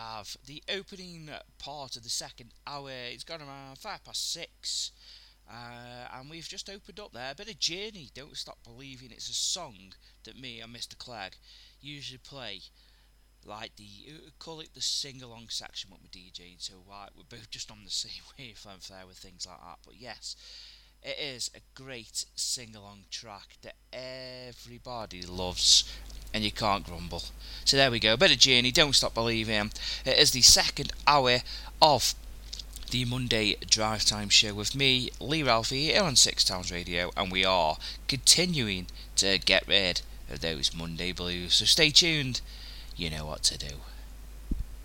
have the opening part of the second hour. It's gone around 6:05, and we've just opened up there a bit of Journey. Don't Stop Believing. It's a song that me and Mr. Clegg usually play, like call it the sing along section when we're DJing. So we're both just on the same wavelength there with things like that. But yes, it is a great sing-along track that everybody loves, and you can't grumble. So there we go, a bit of Journey, Don't Stop Believing. It is the second hour of the Monday Drive Time Show with me, Lee Ralphie, here on Six Towns Radio, and we are continuing to get rid of those Monday blues. So stay tuned, you know what to do.